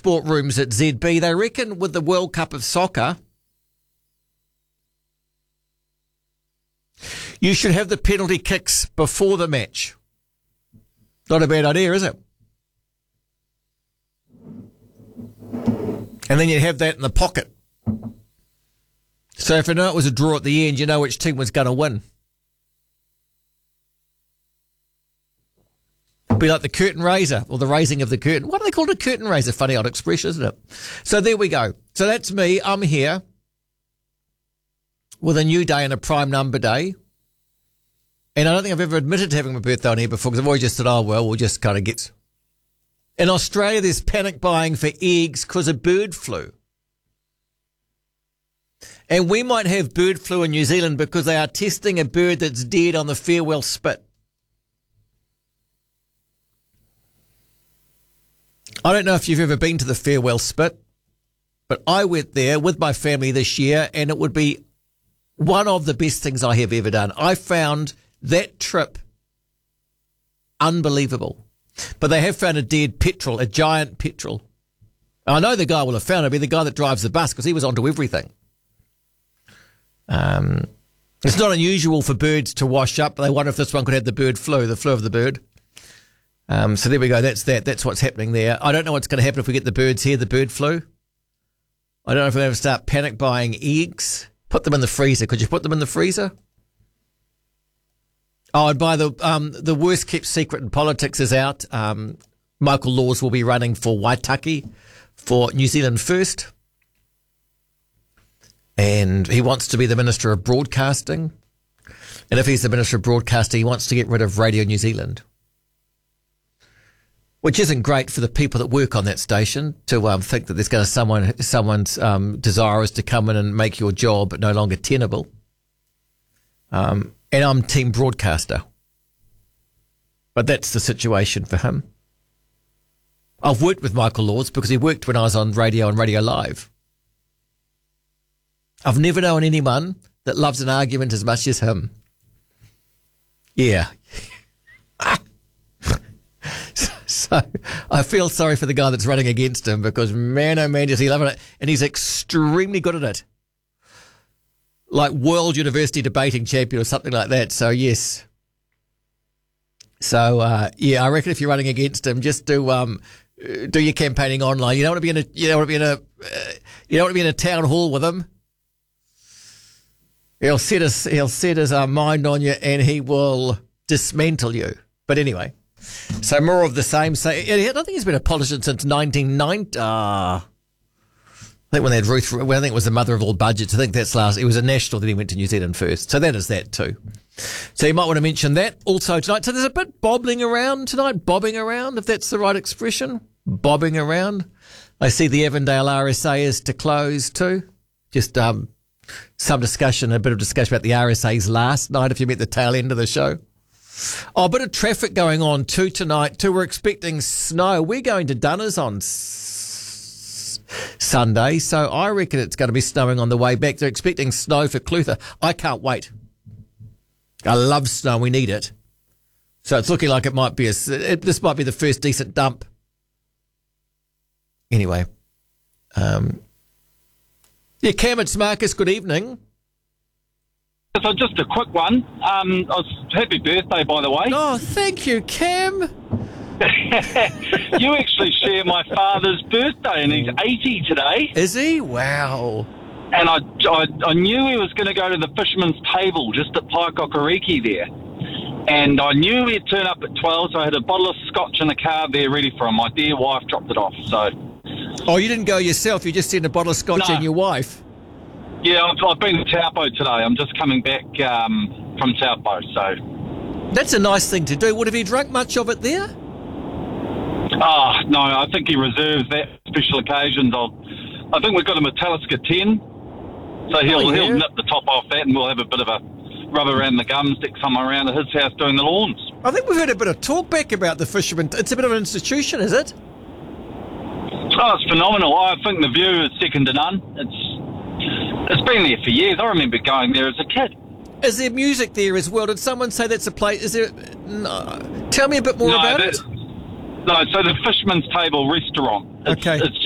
sport rooms at ZB, they reckon with the World Cup of Soccer, you should have the penalty kicks before the match. Not a bad idea, is it? And then you'd have that in the pocket. So if you know it was a draw at the end, you know which team was going to win. It'd be like the curtain raiser, or the raising of the curtain. What do they call it? A curtain raiser? Funny old expression, isn't it? So there we go. So that's me. I'm here with a new day and a prime number day. And I don't think I've ever admitted to having my birthday on here before, because I've always just said, oh, well, we'll just kind of get... In Australia, there's panic buying for eggs because of bird flu. And we might have bird flu in New Zealand because they are testing a bird that's dead on the Farewell Spit. I don't know if you've ever been to the Farewell Spit, but I went there with my family this year, and it would be one of the best things I have ever done. I found that trip unbelievable. But they have found a dead petrel, a giant petrel. I know the guy will have found it. It'll be the guy that drives the bus, because he was onto everything. It's not unusual for birds to wash up, but they wonder if this one could have the bird flu, the flu of the bird. So there we go. That's that. That's what's happening there. I don't know what's going to happen if we get the birds here, the bird flu. I don't know if we're going to start panic buying eggs. Put them in the freezer. Could you put them in the freezer? Oh, and by the worst kept secret in politics is out. Michael Laws will be running for Waitaki for New Zealand First. And he wants to be the Minister of Broadcasting. And if he's the Minister of Broadcasting, he wants to get rid of Radio New Zealand. Which isn't great for the people that work on that station to think that there's going to someone's desire is to come in and make your job no longer tenable. And I'm team broadcaster. But that's the situation for him. I've worked with Michael Laws because he worked when I was on radio and Radio Live. I've never known anyone that loves an argument as much as him. Yeah. So I feel sorry for the guy that's running against him, because man, oh man, does he love it. And he's extremely good at it. Like World University Debating Champion or something like that. So, yes. So, yeah, I reckon if you're running against him, just do your campaigning online. You don't want to be in a town hall with him. He'll set his mind on you, and he will dismantle you. But anyway, so more of the same. So I don't think he's been a politician since 1990. I think when they had Ruth, I think it was the mother of all budgets. I think that's last. It was a national that he went to New Zealand First. So that is that too. So you might want to mention that also tonight. So there's a bit bobbing around tonight, if that's the right expression. Bobbing around. I see the Avondale RSA is to close too. Just a bit of discussion about the RSA's last night, if you met the tail end of the show. Oh, a bit of traffic going on too tonight too. We're expecting snow. We're going to Dunners on Sunday, so I reckon it's going to be snowing on the way back. They're expecting snow for Clutha. I can't wait. I love snow. We need it. So it's looking like it might be this might be the first decent dump. Anyway, yeah, Cam, it's Marcus. Good evening. So just a quick one. Happy birthday, by the way. Oh, thank you, Cam. You actually share my father's birthday, and he's 80 today. Is he? Wow. And I knew he was going to go to the Fisherman's Table just at Paikokariki there. And I knew he'd turn up at 12, so I had a bottle of scotch in the car there ready for him. My dear wife dropped it off. So. Oh, you didn't go yourself? You just sent a bottle of scotch and your wife? Yeah, I've been to Taupo today. I'm just coming back from Taupo, so... That's a nice thing to do. Would have you drunk much of it there? Oh, no, I think he reserves that for special occasions. I think we've got a Metallica 10, so he'll nip the top off that, and we'll have a bit of a rub around the gum, stick somewhere around at his house doing the lawns. I think we've heard a bit of talk back about the Fisherman. It's a bit of an institution, is it? Oh, it's phenomenal. I think the view is second to none. It's been there for years. I remember going there as a kid. Is there music there as well? Did someone say that's a place? Is there? No. Tell me a bit more about it. No, so the Fisherman's Table restaurant. Okay. It's